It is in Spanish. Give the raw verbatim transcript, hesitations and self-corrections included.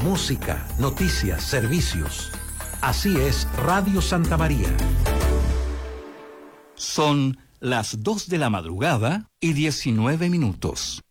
música, noticias, servicios. Así es Radio Santa María. Son las dos de la madrugada y diecinueve minutos.